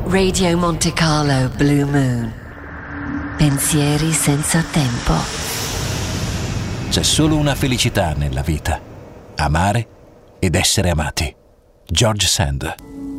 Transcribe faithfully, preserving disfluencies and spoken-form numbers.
Radio Monte Carlo Blue Moon. Pensieri senza tempo. C'è solo una felicità nella vita: amare ed essere amati. George Sand.